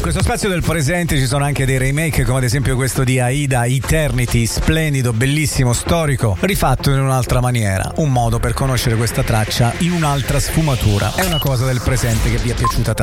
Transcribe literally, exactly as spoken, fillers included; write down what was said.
questo spazio del presente ci sono anche dei remake, come ad esempio questo di Aida Eternity, splendido, bellissimo, storico, rifatto in un'altra maniera, un modo per conoscere questa traccia in un'altra sfumatura. È una cosa del presente che vi è piaciuta tantissimo.